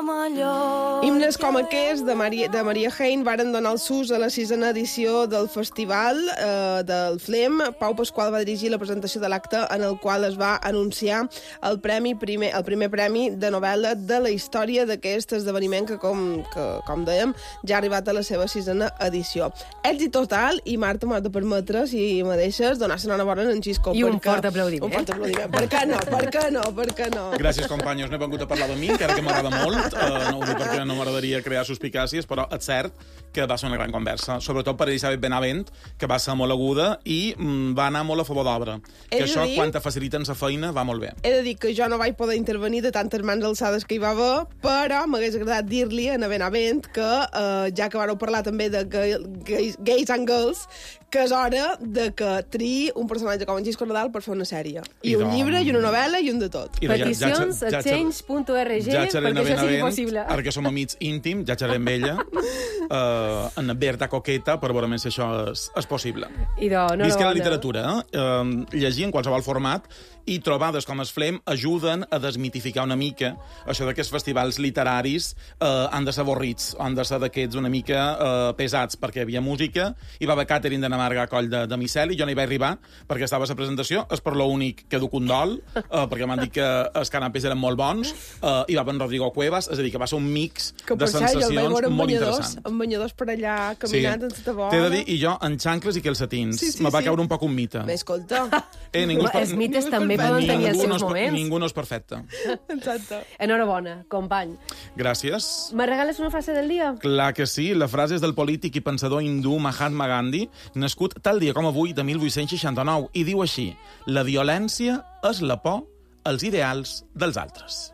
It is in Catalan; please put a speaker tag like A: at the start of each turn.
A: Himnes com aquest de Maria Hein varen donar el sus a la 6a edició del festival del FLEM. Pau Pasqual va dirigir la presentació de l'acte en el qual es va anunciar el primer premi de novel·la de la història d'aquest esdeveniment que, com dèiem, ja ha arribat a la seva 6a edició. Èxit total, i Marta m'ha de permetre, si me deixes, donar-se enhorabona en Xisco.
B: I un fort aplaudiment.
A: Un fort aplaudiment. Per què no? Per què no? Per què no?
C: Gràcies, companys. No he vengut a parlar de mi, encara que m'agrada molt. No ho dic perquè no m'agradaria crear suspicàcies, però és cert que va ser una gran conversa, sobretot per Elisabet Benavent, que va ser molt aguda i va anar molt a favor d'obra. Que això, quan te faciliten la feina, va molt bé.
A: He de dir que jo no vaig poder intervenir de tantes mans alçades que hi va haver, però m'hagués agradat dir-li a Benavent que, ja que vareu parlar també de Gays and Girls, que és hora de que triï un personatge com en Xisco Nadal per fer una sèrie. I un llibre, i una novel·la, i un de tot.
B: Peticions a change.org perquè això sigui possible.
C: Ara que som amics íntims, ja xerrem amb ella, en Berta Coqueta, per veure si això és possible. Visca la literatura, llegir en qualsevol format, i trobades com es FLEM ajuden a desmitificar una mica això que els festivals literaris han de ser avorrits, han de ser d'aquests una mica pesats, perquè hi havia música, hi va haver Catherine de Namarga a Coll de Miceli, jo no hi vaig arribar perquè estava a la presentació, és per l'únic que duc un dol, perquè m'han dit que els canapés eren molt bons, hi va haver en Rodrigo Cuevas, és a dir, que va ser un mix de sensacions molt interessants.
A: Amb banyadors per allà, caminant en tota bola.
C: T'he de dir, i jo en xancles i calcetins. Me va caure un poc un mite.
A: Bé, escolta.
B: Els mites també poden tenir els seus moments.
C: Ningú no és perfecte.
A: Exacte.
B: Enhorabona, company.
C: Gràcies.
B: Me regales una frase del dia?
C: Clar que sí. La frase és del polític i pensador hindú Mahatma Gandhi, nascut tal dia com avui de 1869, i diu així: la violència és la por als ideals dels altres.